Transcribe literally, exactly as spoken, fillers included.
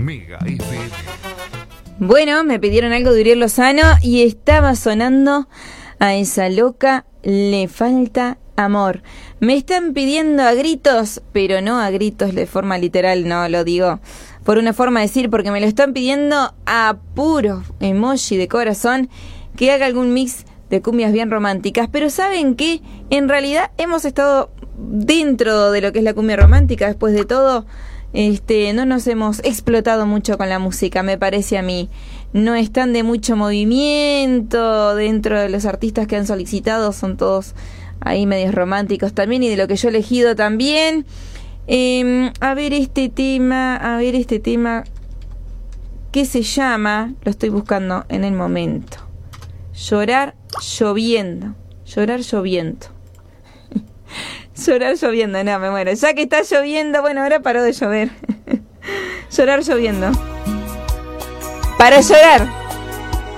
Mega F M. Bueno, me pidieron algo de Uriel Lozano y estaba sonando A esa loca le falta amor. Me están pidiendo a gritos, pero no a gritos de forma literal, no lo digo por una forma de decir, porque me lo están pidiendo a puro emoji de corazón que haga algún mix de cumbias bien románticas. Pero ¿saben qué? En realidad hemos estado dentro de lo que es la cumbia romántica. Después de todo, este, no nos hemos explotado mucho con la música, me parece a mí. No están de mucho movimiento dentro de los artistas que han solicitado, son todos ahí medios románticos también, y de lo que yo he elegido también. Eh, a ver este tema, a ver este tema, ¿qué se llama? Lo estoy buscando en el momento. Llorar lloviendo, llorar lloviendo. Llorar lloviendo, no, me muero. Ya que está lloviendo, bueno, ahora paró de llover. Llorar lloviendo. Para llorar.